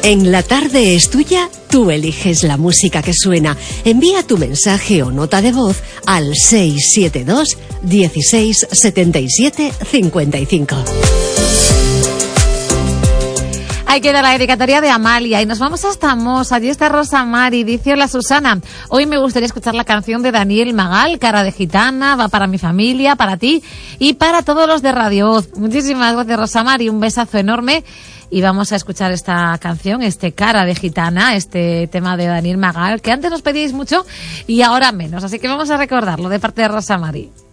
En La Tarde es Tuya, tú eliges la música que suena. Envía tu mensaje o nota de voz al 672 16 77 55. Ahí queda la dedicatoria de Amalia y nos vamos hasta Mos. Allí está Rosa Mari. Dice: hola Susana, hoy me gustaría escuchar la canción de Daniel Magal, Cara de Gitana. Va para mi familia, para ti y para todos los de Radio Voz. Muchísimas gracias, Rosa Mari, un besazo enorme. Y vamos a escuchar esta canción, Cara de Gitana, este tema de Daniel Magal, que antes nos pedíais mucho y ahora menos. Así que vamos a recordarlo de parte de Rosa Mari.